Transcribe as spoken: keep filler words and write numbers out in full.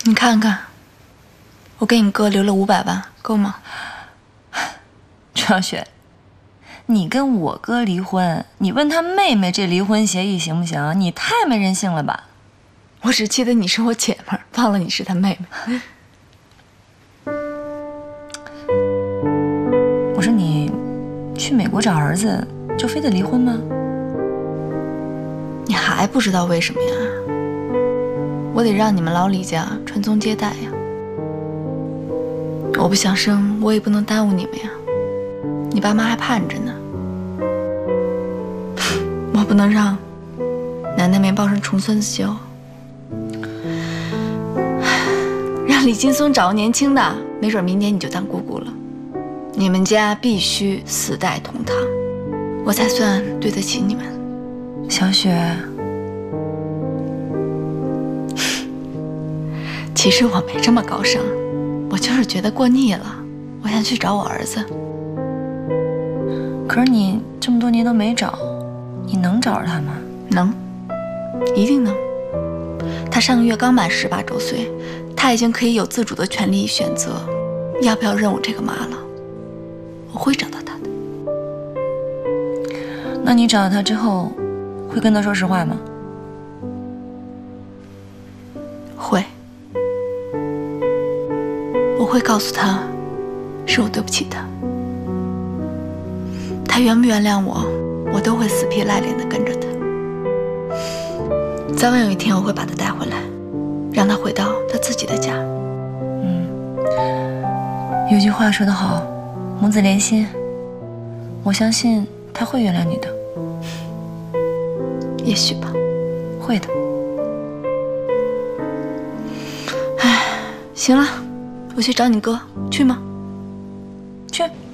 你看看，我给你哥留了五百万，够吗？ 楚小雪，你跟我哥离婚，你问他妹妹这离婚协议行不行？你太没人性了吧！ 我只记得你是我姐们儿，忘了你是他妹妹。 我说你去美国找儿子，就非得离婚吗？ 你还不知道为什么呀？我得让你们老李家传宗接代呀。我不想生，我也不能耽误你们呀。你爸妈还盼着呢。我不能让奶奶没抱上重孙子就。让李劲松找个年轻的，没准明年你就当姑姑了。你们家必须四代同堂，我才算对得起你们。 小雪， 其实我没这么高尚，我就是觉得过腻了，我想去找我儿子。 可是你这么多年都没找，你能找着他吗？ 能，一定能。他上个月刚满十八周岁，他已经可以有自主的权利选择要不要认我这个妈了。我会找到他的。 那你找到他之后，会跟他说实话吗？ 会。我会告诉他，是我对不起他。他原不原谅我，我都会死皮赖脸的跟着他。早晚有一天，我会把他带回来，让他回到他自己的家。 嗯，有句话说得好，母子连心。我相信他会原谅你的。 也许吧。 会的。 唉，行了，我去找你哥，去吗？ 去。